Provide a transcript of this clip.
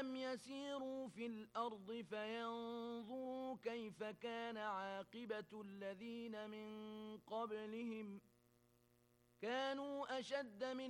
أفلم يسيروا في الأرض فينظروا كيف كان عاقبة الذين من قبلهم كانوا أشد من